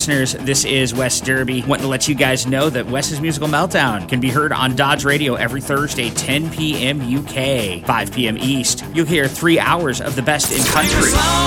listeners, this is Wes Derby. Wanting to let you guys know that Wes's Musical Meltdown can be heard on Dodge Radio every Thursday, 10 p.m. UK, 5 p.m. East. You'll hear 3 hours of the best in country.